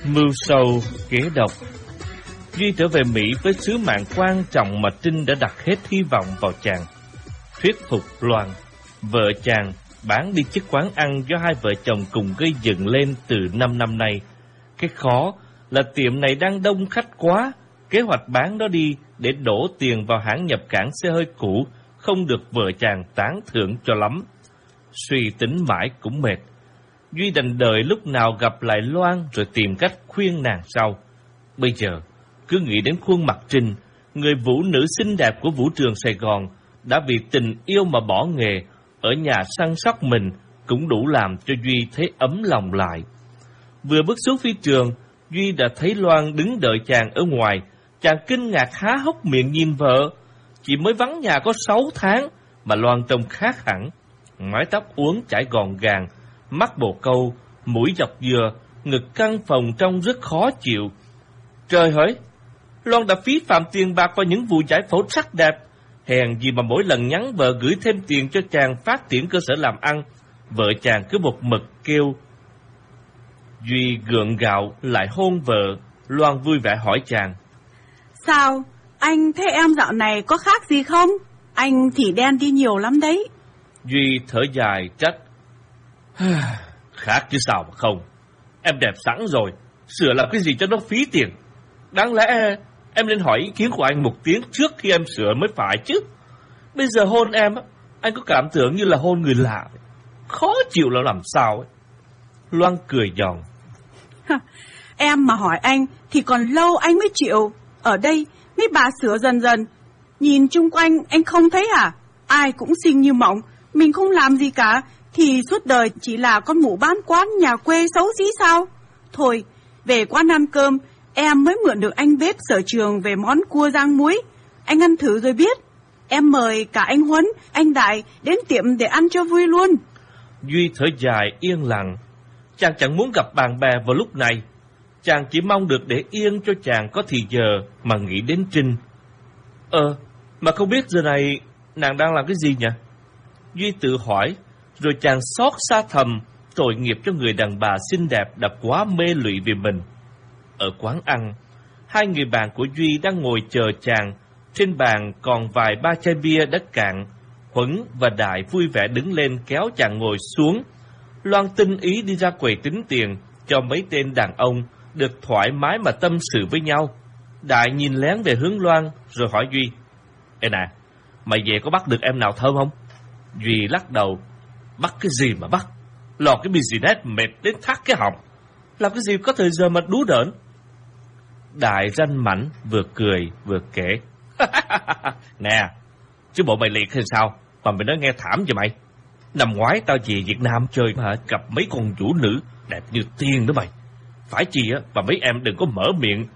Mưu sâu kế độc. Duy trở về Mỹ với sứ mạng quan trọng mà Trinh đã đặt hết hy vọng vào chàng. Thuyết phục Loan, vợ chàng, bán đi chiếc quán ăn do hai vợ chồng cùng gây dựng lên từ 5 năm nay. Cái khó là tiệm này đang đông khách quá, kế hoạch bán nó đi để đổ tiền vào hãng nhập cảng xe hơi cũ không được vợ chàng tán thưởng cho lắm. Suy tính mãi cũng mệt. Duy đành đợi lúc nào gặp lại Loan rồi tìm cách khuyên nàng sau. Bây giờ, cứ nghĩ đến khuôn mặt Trinh, người vũ nữ xinh đẹp của vũ trường Sài Gòn, đã vì tình yêu mà bỏ nghề, ở nhà săn sóc mình cũng đủ làm cho Duy thấy ấm lòng lại. Vừa bước xuống phi trường, Duy đã thấy Loan đứng đợi chàng ở ngoài. Chàng kinh ngạc há hốc miệng nhìn vợ. Chỉ mới vắng nhà có 6 tháng mà Loan trông khác hẳn. Mái tóc uốn chải gọn gàng, mắt bồ câu, mũi dọc dừa, ngực căng phồng trông rất khó chịu. Trời hỡi, Loan đã phí phạm tiền bạc vào những vụ giải phẫu sắc đẹp. Hèn gì mà mỗi lần nhắn vợ gửi thêm tiền cho chàng phát triển cơ sở làm ăn, vợ chàng cứ một mực kêu. Duy gượng gạo lại hôn vợ. Loan vui vẻ hỏi chàng: Sao, anh thấy em dạo này có khác gì không? Anh thì đen đi nhiều lắm đấy. Duy thở dài trách: Khác chứ sao mà không. Em đẹp sẵn rồi, sửa làm cái gì cho nó phí tiền. Đáng lẽ em nên hỏi ý kiến của anh một tiếng trước khi em sửa mới phải chứ. Bây giờ hôn em, anh có cảm tưởng như là hôn người lạ, khó chịu là làm sao ấy. Loan cười giòn: Em mà hỏi anh thì còn lâu anh mới chịu. Ở đây mấy bà sửa dần dần. Nhìn chung quanh anh không thấy à? Ai cũng xinh như mộng. Mình không làm gì cả thì suốt đời chỉ là con mụ bán quán nhà quê xấu xí sao? Thôi, về quán ăn cơm, em mới mượn được anh bếp sở trường về món cua rang muối. Anh ăn thử rồi biết. Em mời cả anh Huấn, anh Đại đến tiệm để ăn cho vui luôn. Duy thở dài yên lặng. Chàng chẳng muốn gặp bạn bè vào lúc này. Chàng chỉ mong được để yên cho chàng có thì giờ mà nghĩ đến Trinh. Mà không biết giờ này nàng đang làm cái gì nhỉ? Duy tự hỏi, rồi chàng xót xa thầm tội nghiệp cho người đàn bà xinh đẹp đã quá mê lụy vì mình. Ở quán ăn, hai người bạn của Duy đang ngồi chờ chàng. Trên bàn còn vài ba chai bia đã cạn. Huấn và Đại vui vẻ đứng lên kéo chàng ngồi xuống. Loan tinh ý đi ra quầy tính tiền cho mấy tên đàn ông được thoải mái mà tâm sự với nhau. Đại nhìn lén về hướng Loan rồi hỏi Duy: Ê nè, mày về có bắt được em nào thơm không? Duy lắc đầu: Bắt cái gì mà bắt? Lọt cái business mệt đến thắt cái họng. Làm cái gì có thời giờ mà đú đỡn. Đại ranh mảnh vừa cười vừa kể: Nè, chứ bộ mày liệt hay sao mà mày nói nghe thảm vậy mày? Năm ngoái tao về Việt Nam chơi mà gặp mấy con vũ nữ đẹp như tiên đó mày. Phải chi á mà mấy em đừng có mở miệng